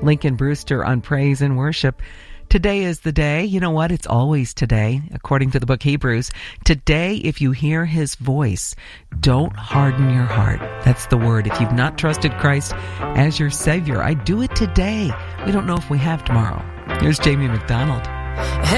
Lincoln Brewster on Praise and Worship. Today is the day. You know what? It's always today, according to the book Hebrews. Today, if you hear his voice, don't harden your heart. That's the word. If you've not trusted Christ as your Savior, I do it today. We don't know if we have tomorrow. Here's Jamie McDonald.